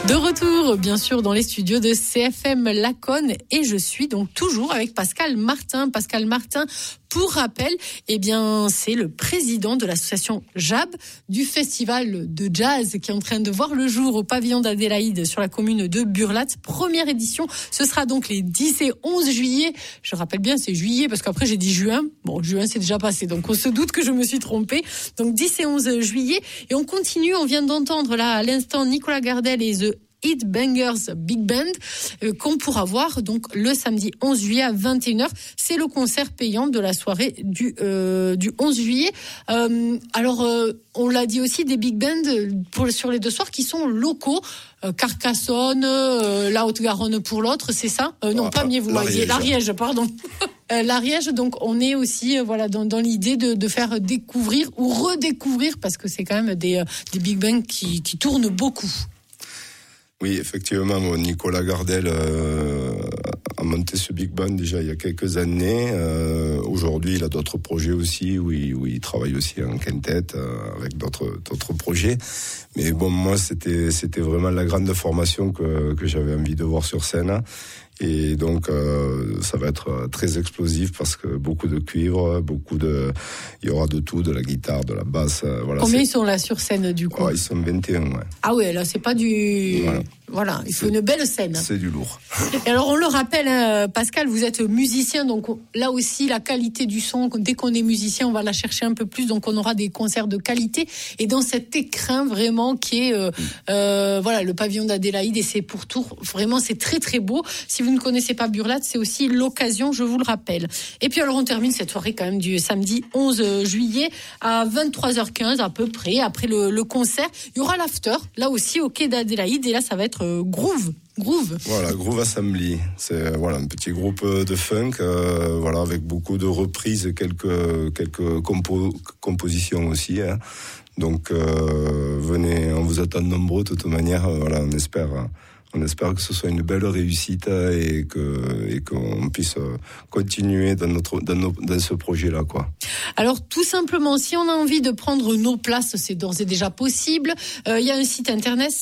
De retour, bien sûr, dans les studios de CFM Laconne et je suis donc toujours avec Pascal Martin. Pascal Martin, pour rappel, eh bien, c'est le président de l'association JAB du festival de jazz qui est en train de voir le jour au pavillon d'Adélaïde sur la commune de Burlat. Première édition, ce sera donc les 10 et 11 juillet. Je rappelle bien, c'est juillet parce qu'après j'ai dit juin. Bon, juin c'est déjà passé, donc on se doute que je me suis trompée. Donc 10 et 11 juillet et on continue, on vient d'entendre là à l'instant Nicolas Gardel et The Heatbangers Big Band qu'on pourra voir donc le samedi 11 juillet à 21h. C'est le concert payant de la soirée du 11 juillet. On l'a dit aussi, des big bands sur les deux soirs qui sont locaux. Carcassonne, la Haute-Garonne pour l'autre, c'est ça pas Miez, vous voyez, l'Ariège, pardon. L'Ariège, donc on est aussi dans l'idée de faire découvrir ou redécouvrir, parce que c'est quand même des big bands qui tournent beaucoup. Oui, effectivement, Nicolas Gardel a monté ce big band déjà il y a quelques années. Aujourd'hui, il a d'autres projets aussi où il travaille aussi en quintet avec d'autres projets. Mais bon, moi, c'était vraiment la grande formation que j'avais envie de voir sur scène. Et donc, ça va être très explosif parce que beaucoup de cuivre, il y aura de tout, de la guitare, de la basse. Voilà. Combien ils sont là sur scène du coup ? Ils sont 21, ouais. Ah ouais, là, c'est pas du... Voilà, il faut une belle scène. C'est du lourd. Et alors, on le rappelle, Pascal, vous êtes musicien, donc là aussi, la qualité du son, dès qu'on est musicien, on va la chercher un peu plus, donc on aura des concerts de qualité. Et dans cet écrin, vraiment, qui est le pavillon d'Adélaïde, et c'est pour Tours, vraiment, c'est très très beau. Si vous ne connaissez pas Burlat, c'est aussi l'occasion, je vous le rappelle. Et puis alors, on termine cette soirée quand même du samedi 11 juillet à 23h15 à peu près, après le concert. Il y aura l'after, là aussi, au quai d'Adélaïde, et là, ça va être Groove. Voilà, Groove Assembly. C'est un petit groupe de funk, avec beaucoup de reprises, quelques compositions aussi. Hein. Donc venez, on vous attend nombreux de toute manière. On espère que ce soit une belle réussite et qu'on puisse continuer dans ce projet-là, quoi. Alors, tout simplement, si on a envie de prendre nos places, c'est d'ores et déjà possible. Il y a un site internet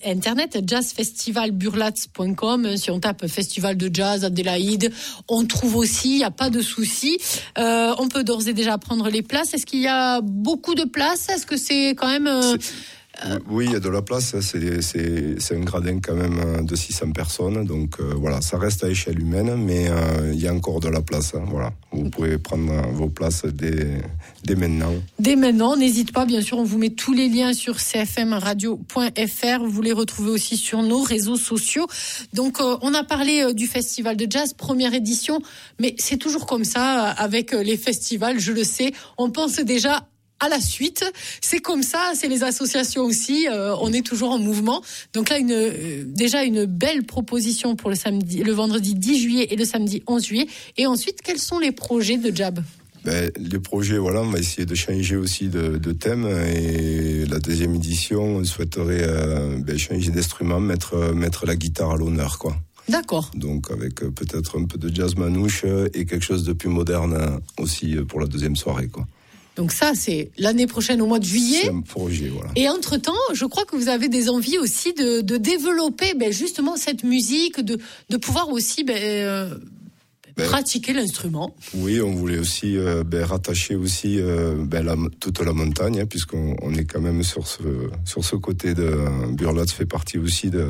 jazzfestivalburlat.com. Si on tape festival de jazz Adélaïde, on trouve aussi, il n'y a pas de souci. On peut d'ores et déjà prendre les places. Est-ce qu'il y a beaucoup de places ? Est-ce que c'est quand même... Oui, il y a de la place. C'est un gradin quand même de 600 personnes. Donc ça reste à échelle humaine, mais il y a encore de la place. Hein, voilà. Vous pouvez prendre vos places dès maintenant. Dès maintenant, n'hésite pas. Bien sûr, on vous met tous les liens sur cfmradio.fr. Vous les retrouvez aussi sur nos réseaux sociaux. Donc, on a parlé du festival de jazz, première édition, mais c'est toujours comme ça avec les festivals. Je le sais. On pense déjà à la suite, c'est comme ça, c'est les associations aussi, on est toujours en mouvement. Donc là, déjà une belle proposition pour le vendredi 10 juillet et le samedi 11 juillet. Et ensuite, quels sont les projets de JAB ? Les projets, on va essayer de changer aussi de thème. Et la deuxième édition, on souhaiterait changer d'instrument, mettre la guitare à l'honneur, quoi. D'accord. Donc avec peut-être un peu de jazz manouche et quelque chose de plus moderne aussi pour la deuxième soirée, quoi. Donc ça, c'est l'année prochaine au mois de juillet. C'est un projet, voilà. Et entre-temps, je crois que vous avez des envies aussi de développer justement cette musique, de pouvoir aussi pratiquer l'instrument. Oui, on voulait aussi rattacher aussi toute la montagne, hein, puisqu'on est quand même sur ce côté de Burlat fait partie aussi de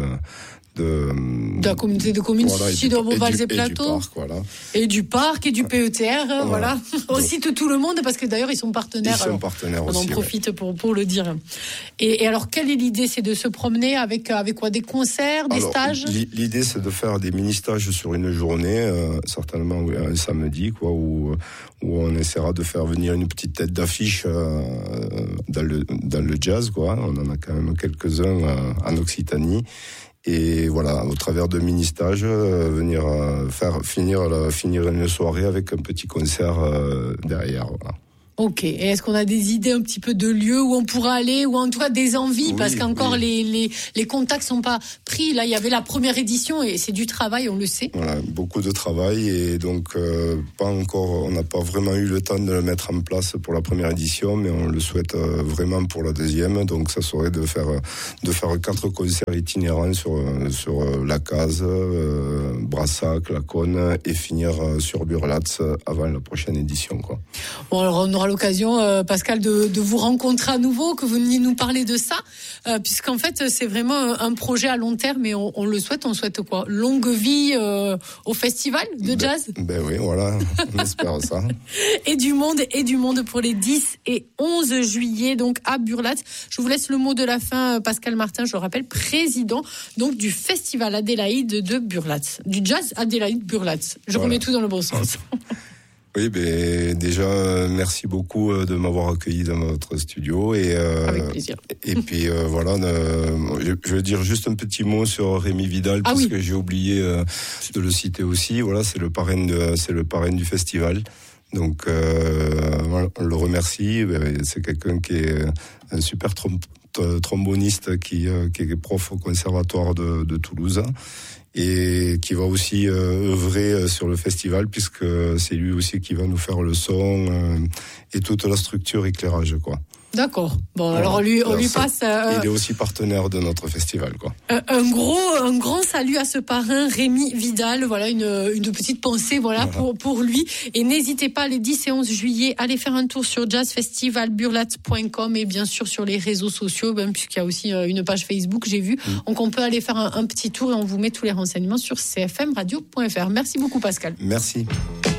la communauté de communes Sud-Beauval et Plateau. Et du parc et du PETR, voilà. On cite tout le monde parce que d'ailleurs ils sont partenaires. On en profite pour le dire. Et alors, quelle est l'idée ? C'est de se promener avec quoi ? Des concerts, des stages ? L'idée, c'est de faire des mini-stages sur une journée, certainement un samedi, quoi, où on essaiera de faire venir une petite tête d'affiche dans le jazz, quoi. On en a quand même quelques-uns en Occitanie. Et voilà, au travers de mini-stages, finir une soirée avec un petit concert derrière. Voilà. Ok. Et est-ce qu'on a des idées un petit peu de lieux où on pourra aller, ou en tout cas des envies, parce qu'encore les contacts sont pas pris. Là, il y avait la première édition et c'est du travail, on le sait. Voilà, beaucoup de travail et donc on n'a pas vraiment eu le temps de le mettre en place pour la première édition, mais on le souhaite vraiment pour la deuxième. Donc ça serait de faire 4 concerts itinérants sur la Case, Brassac, Laconne et finir sur Burlatz avant la prochaine édition, quoi. Bon, alors on aura l'occasion, Pascal, de vous rencontrer à nouveau, que vous veniez nous parler de ça, puisqu'en fait c'est vraiment un projet à long terme et on le souhaite. On souhaite quoi ? Longue vie au festival de jazz ? Ben oui, voilà, on espère ça. Et du monde pour les 10 et 11 juillet, donc à Burlatz. Je vous laisse le mot de la fin, Pascal Martin, je le rappelle, président donc du festival Adélaïde de Burlatz, du jazz Adélaïde Burlatz. Je remets tout dans le bon sens. Oui, ben déjà merci beaucoup de m'avoir accueilli dans votre studio avec plaisir. Et puis voilà, je veux dire juste un petit mot sur Rémi Vidal parce que j'ai oublié de le citer aussi. Voilà, c'est le parrain du festival. Donc voilà, on le remercie. C'est quelqu'un qui est un super tromboniste qui est prof au conservatoire de Toulouse. Et qui va aussi œuvrer sur le festival, puisque c'est lui aussi qui va nous faire le son et toute la structure éclairage, quoi. D'accord. Bon, voilà. Alors on lui passe. Il est aussi partenaire de notre festival, quoi. Un grand salut à ce parrain Rémi Vidal. Voilà une petite pensée, voilà. Pour lui. Et n'hésitez pas, les 10 et 11 juillet, allez faire un tour sur jazzfestivalburlatz.com et bien sûr sur les réseaux sociaux, même puisqu'il y a aussi une page Facebook, j'ai vu. Donc on peut aller faire un petit tour et on vous met tous les renseignements sur cfmradio.fr. Merci beaucoup, Pascal. Merci.